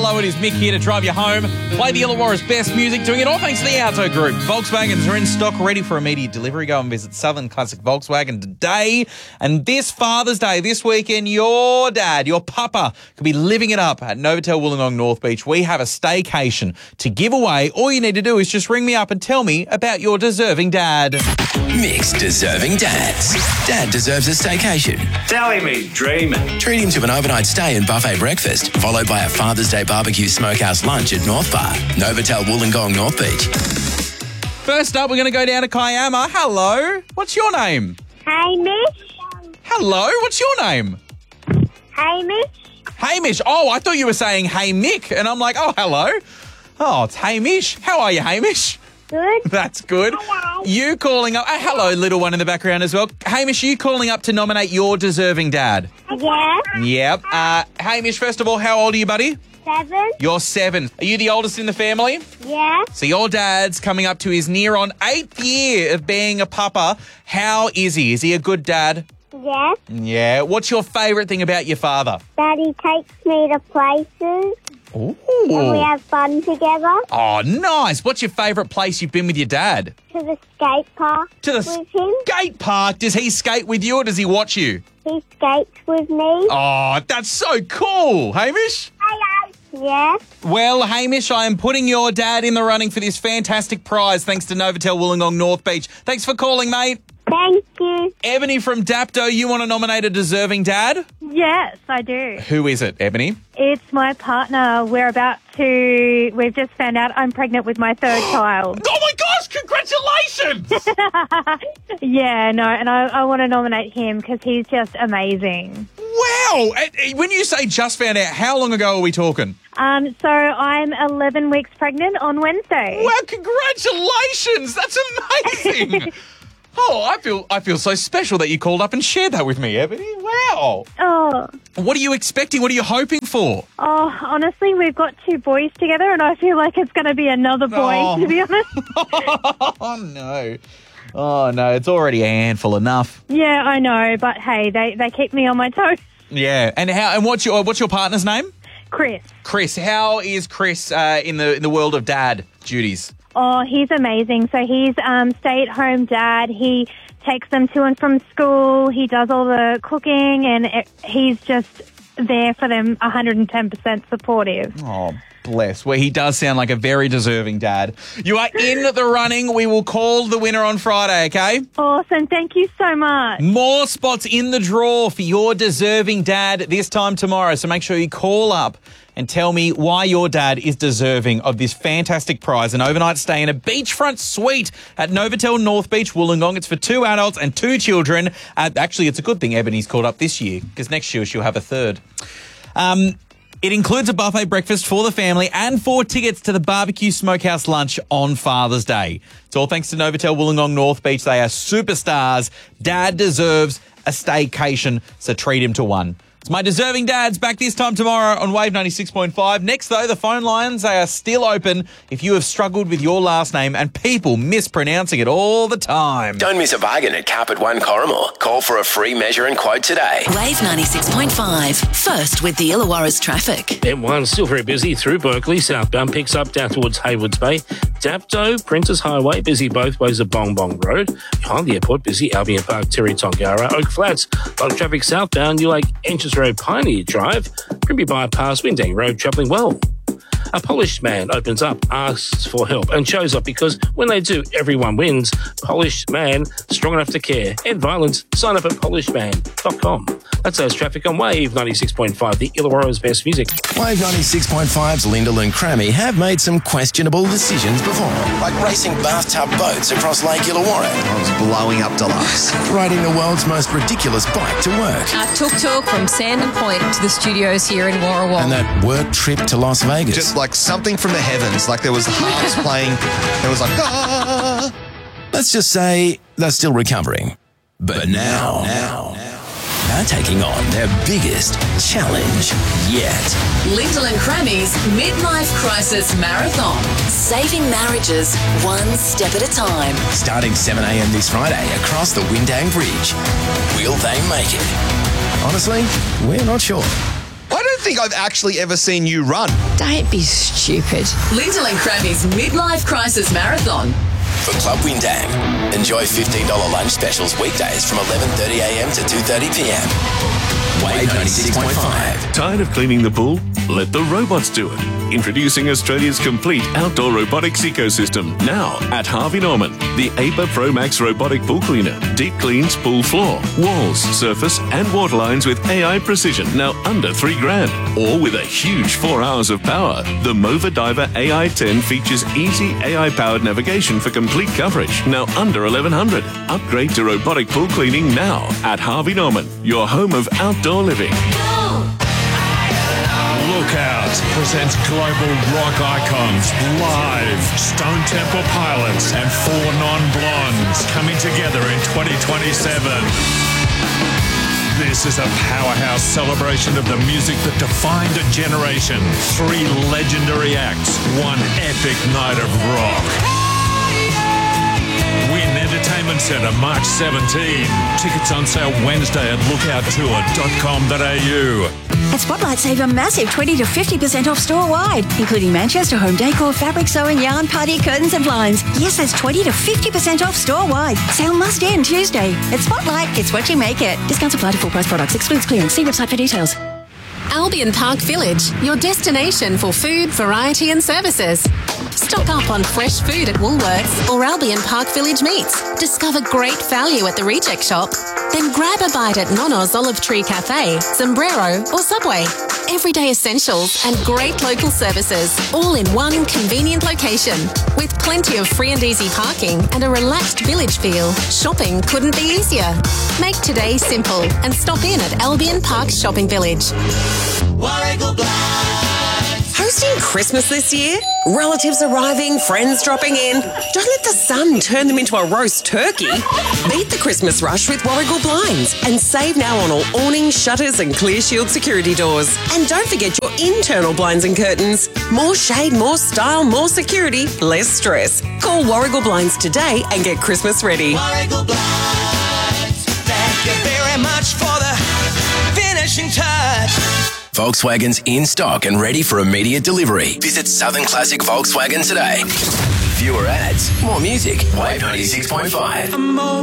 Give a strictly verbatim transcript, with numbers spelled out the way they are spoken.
Hello, it is Mick here to drive you home. Play the Illawarra's best music, doing it all thanks to the Auto Group. Volkswagens are in stock, ready for immediate delivery. Go and visit Southern Classic Volkswagen today. And this Father's Day, this weekend, your dad, your papa, could be living it up at Novotel Wollongong North Beach. We have a staycation to give away. All you need to do is just ring me up and tell me about your deserving dad. Mick's Deserving Dads. Dad deserves a staycation. Telling me, dreaming. Treat him to an overnight stay and buffet breakfast, followed by a Father's Day barbecue smokehouse lunch at North Bar. Novotel Wollongong North Beach. First up, we're going to go down to Kiama. Hello. What's your name? Hamish. Hello. What's your name? Hamish. Hamish. Oh, I thought you were saying hey Mick, and I'm like, oh, hello. Oh, it's Hamish. How are you, Hamish? Good. That's good. Hello. You calling up... Uh, hello, little one in the background as well. Hamish, you calling up to nominate your deserving dad? Yeah. Yep. Uh, Hamish, first of all, how old are you, buddy? Seven. You're seven. Are you the oldest in the family? Yeah. So your dad's coming up to his near on eighth year of being a papa. How is he? Is he a good dad? Yeah. Yeah. What's your favourite thing about your father? Daddy takes me to places Ooh. and we have fun together. Oh, nice. What's your favourite place you've been with your dad? To the skate park To the with him. skate park. Does he skate with you or does he watch you? He skates with me. Oh, that's so cool, Hamish. Hello. Yeah. Well, Hamish, I am putting your dad in the running for this fantastic prize thanks to Novotel Wollongong North Beach. Thanks for calling, mate. Thank you. Ebony from Dapto, you want to nominate a deserving dad? Yes, I do. Who is it, Ebony? It's my partner. We're about to, we've just found out I'm pregnant with my third child. Oh my gosh, congratulations! Yeah, no, and I, I want to nominate him because he's just amazing. Wow! And when you say just found out, how long ago are we talking? Um, so I'm eleven weeks pregnant on Wednesday. Wow, congratulations! That's amazing! Oh, I feel I feel so special that you called up and shared that with me, Ebony. Wow. Oh, What are you expecting? What are you hoping for? oh, honestly, we've got two boys together and I feel like it's going to be another boy, Oh. to be honest. Oh, no. Oh, no, it's already a handful enough. Yeah, I know, but hey, they, they keep me on my toes. Yeah. And how? And what's your what's your partner's name? Chris. Chris. How is Chris uh, in the in the world of dad duties? Oh, he's amazing. So he's um, stay-at-home dad. He takes them to and from school. He does all the cooking, and it, he's just there for them, one hundred ten percent supportive. Oh, bless. Well, he does sound like a very deserving dad. You are in the running. We will call the winner on Friday, okay? Awesome. Thank you so much. More spots in the draw for your deserving dad this time tomorrow. So make sure you call up and tell me why your dad is deserving of this fantastic prize, an overnight stay in a beachfront suite at Novotel North Beach, Wollongong. It's for two adults and two children. Uh, actually, it's a good thing Ebony's called up this year because next year she'll have a third. Um, it includes a buffet breakfast for the family and four tickets to the barbecue smokehouse lunch on Father's Day. It's all thanks to Novotel Wollongong North Beach. They are superstars. Dad deserves a staycation, so treat him to one. It's my deserving dads back this time tomorrow on Wave ninety-six point five. Next, though, the phone lines, they are still open if you have struggled with your last name and people mispronouncing it all the time. Don't miss a bargain at Carpet One Corrimal. Call for a free measure and quote today. Wave ninety-six point five. First with the Illawarra's traffic. M one still very busy through Berkeley. Southbound picks up down towards Haywoods Bay. Dapto, Prentice Highway, busy both ways of Bong Bong Road. Behind the airport, busy Albion Park, Terry Tongara, Oak Flats. A lot of traffic southbound, you like Enches Road, Pioneer Drive. Grimby Bypass, Windang Road, travelling well. A Polished Man opens up, asks for help and shows up because when they do, everyone wins. Polished Man, strong enough to care. End violence, sign up at polishedman dot com. That's those traffic on Wave ninety-six point five, the Illawarra's best music. Wave ninety-six point five's Lyndall and Crammy have made some questionable decisions before, like racing bathtub boats across Lake Illawarra, I was blowing up deluxe. riding the world's most ridiculous bike to work, A tuk-tuk from Sandon Point to the studios here in Warrawong. and that work trip to Las Vegas. Just like something from the heavens, like there was harps playing. There was like, ah. Let's just say they're still recovering. But now, now, they're taking on their biggest challenge yet. Lyndall and Crammy's Midlife Crisis Marathon. Saving marriages one step at a time. Starting seven a.m. this Friday across the Windang Bridge. Will they make it? Honestly, we're not sure. I don't think I've actually ever seen you run. Don't be stupid. Lyndall and Krammy's Midlife Crisis Marathon. For Club Windham, enjoy fifteen dollars lunch specials weekdays from eleven thirty a m to two thirty p m. Wave ninety-six point five. Tired of cleaning the pool? Let the robots do it. Introducing Australia's complete outdoor robotics ecosystem. Now at Harvey Norman. The A P A Pro Max robotic pool cleaner. Deep cleans pool floor, walls, surface and water lines with A I precision. Now under three grand. Or with a huge four hours of power. The Mova Diver A I ten features easy A I-powered navigation for complete coverage. Now under eleven hundred. Upgrade to robotic pool cleaning now at Harvey Norman. Your home of outdoor living. Lookout presents global rock icons live. Stone Temple Pilots and Four Non-Blondes coming together in twenty twenty-seven. This is a powerhouse celebration of the music that defined a generation. Three legendary acts, one epic night of rock. Win Entertainment Centre, March seventeenth. Tickets on sale Wednesday at lookout tour dot com dot a u. At Spotlight, save a massive twenty to fifty percent off store-wide, including Manchester home decor, fabric sewing, yarn, party, curtains and blinds. Yes, that's twenty to fifty percent off store-wide. Sale must end Tuesday. At Spotlight, it's what you make it. Discounts apply to full-price products. Excludes clearance. See website for details. Albion Park Village, your destination for food, variety and services. Stock up on fresh food at Woolworths or Albion Park Village Meats. Discover great value at the Reject Shop. Then grab a bite at Nono's Olive Tree Cafe, Sombrero or Subway. Everyday essentials and great local services, all in one convenient location. With plenty of free and easy parking and a relaxed village feel, shopping couldn't be easier. Make today simple and stop in at Albion Park Shopping Village. Hosting Christmas this year? Relatives arriving, friends dropping in. Don't let the sun turn them into a roast turkey. Beat the Christmas rush with Warragul Blinds and save now on all awnings, shutters and clear shield security doors. And don't forget your internal blinds and curtains. More shade, more style, more security, less stress. Call Warragul Blinds today and get Christmas ready. Warragul Blinds, thank you very much for the finishing touch. Volkswagen's in stock and ready for immediate delivery. Visit Southern Classic Volkswagen today. Fewer ads, more music. Wave ninety-six point five.